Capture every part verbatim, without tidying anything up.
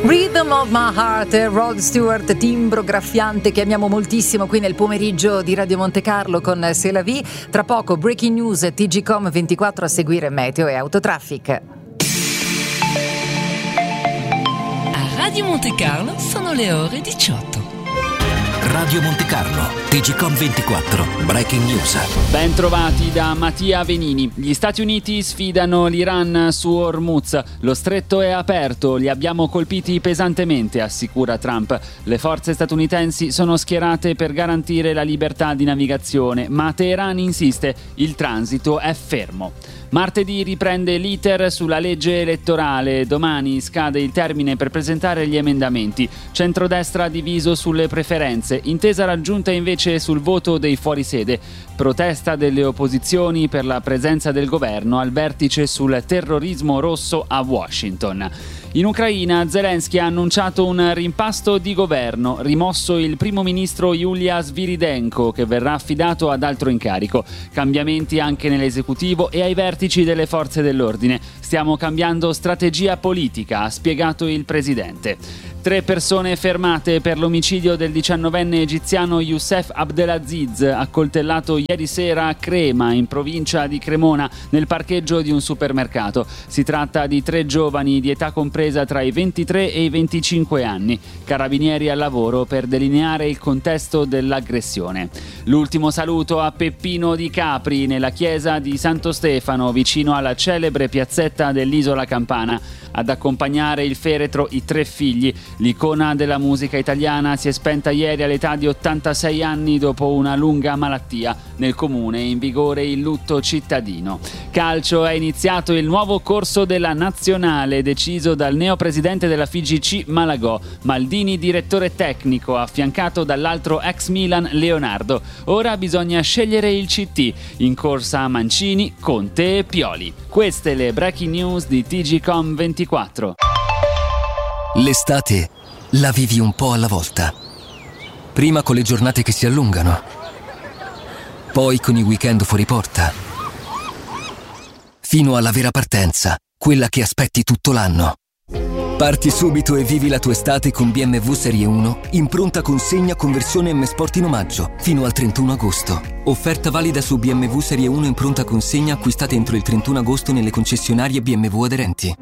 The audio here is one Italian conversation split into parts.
Rhythm of My Heart, Rod Stewart, timbro graffiante che amiamo moltissimo qui nel pomeriggio di Radio Monte Carlo con C'est la vie. Tra poco Breaking News, T G Com ventiquattro, a seguire Meteo e Autotraffic. A Radio Monte Carlo sono le ore diciotto. Radio Monte Carlo, T G Com ventiquattro, Breaking News. Ben trovati da Mattia Venini. Gli Stati Uniti sfidano l'Iran su Hormuz. Lo stretto è aperto, li abbiamo colpiti pesantemente, assicura Trump. Le forze statunitensi sono schierate per garantire la libertà di navigazione, ma Teheran insiste, il transito è fermo. Martedì riprende l'iter sulla legge elettorale. Domani scade il termine per presentare gli emendamenti. Centrodestra diviso sulle preferenze. Intesa raggiunta invece sul voto dei fuorisede. Protesta delle opposizioni per la presenza del governo al vertice sul terrorismo rosso a Washington. In Ucraina Zelensky ha annunciato un rimpasto di governo, rimosso il primo ministro Yulia Sviridenko, che verrà affidato ad altro incarico. Cambiamenti anche nell'esecutivo e ai vertici delle forze dell'ordine. Stiamo cambiando strategia politica, ha spiegato il presidente. Tre persone fermate per l'omicidio del diciannovenne egiziano Youssef Abdelaziz, accoltellato ieri sera a Crema, in provincia di Cremona, nel parcheggio di un supermercato. Si tratta di tre giovani di età compresa tra i ventitré e i venticinque anni. Carabinieri al lavoro per delineare il contesto dell'aggressione. L'ultimo saluto a Peppino di Capri, nella chiesa di Santo Stefano, vicino alla celebre piazzetta dell'Isola Campana. Ad accompagnare il feretro i tre figli. L'icona della musica italiana si è spenta ieri all'età di ottantasei anni dopo una lunga malattia. Nel comune è in vigore il lutto cittadino. Calcio, è iniziato il nuovo corso della nazionale deciso dal neopresidente della F I G C Malagò. Maldini direttore tecnico, affiancato dall'altro ex Milan Leonardo. Ora bisogna scegliere il C T. In corsa Mancini, Conte e Pioli. Queste le breaking news di T G Com ventiquattro. L'estate la vivi un po' alla volta. Prima con le giornate che si allungano, poi con i weekend fuori porta, fino alla vera partenza, quella che aspetti tutto l'anno. Parti subito e vivi la tua estate con B M W Serie uno in pronta consegna conversione M Sport in omaggio fino al trentuno agosto. Offerta valida su B M W Serie uno in pronta consegna acquistate entro il trentuno agosto nelle concessionarie B M W aderenti.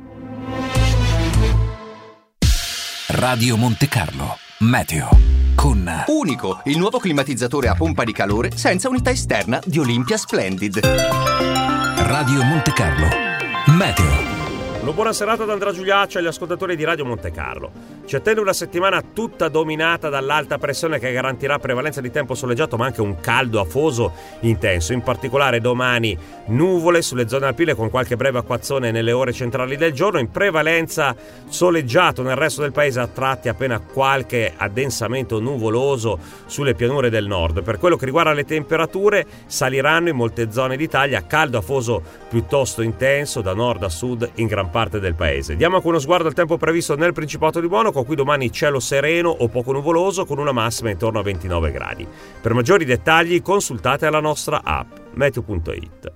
Radio Monte Carlo, Meteo, con Unico, il nuovo climatizzatore a pompa di calore senza unità esterna di Olympia Splendid. Radio Monte Carlo, Meteo. Una buona serata da Andrea Giuliaccio agli ascoltatori di Radio Monte Carlo. Ci attende una settimana tutta dominata dall'alta pressione che garantirà prevalenza di tempo soleggiato ma anche un caldo afoso intenso. In particolare domani nuvole sulle zone alpine con qualche breve acquazzone nelle ore centrali del giorno. In prevalenza soleggiato nel resto del paese, a tratti appena qualche addensamento nuvoloso sulle pianure del nord. Per quello che riguarda le temperature, saliranno in molte zone d'Italia, caldo afoso piuttosto intenso da nord a sud in gran parte del paese. Diamo anche uno sguardo al tempo previsto nel Principato di Monaco. Qui domani cielo sereno o poco nuvoloso con una massima intorno a ventinove gradi. Per maggiori dettagli consultate la nostra app meteo punto it.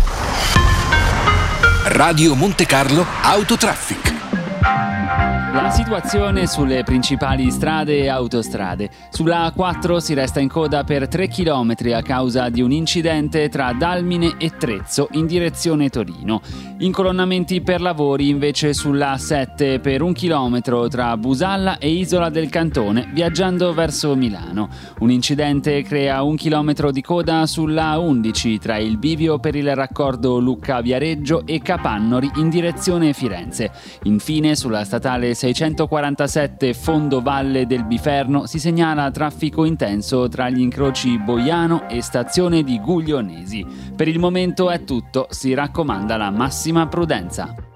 Radio Monte Carlo Autotraffic. La situazione sulle principali strade e autostrade. Sulla A quattro si resta in coda per tre chilometri a causa di un incidente tra Dalmine e Trezzo in direzione Torino. Incolonnamenti per lavori invece sulla A sette per un chilometro tra Busalla e Isola del Cantone viaggiando verso Milano. Un incidente crea un chilometro di coda sulla A undici tra il bivio per il raccordo Lucca-Viareggio e Capannori in direzione Firenze. Infine sulla statale seicentoquarantasette Fondo Valle del Biferno si segnala traffico intenso tra gli incroci Boiano e stazione di Guglionesi. Per il momento è tutto, si raccomanda la massima prudenza.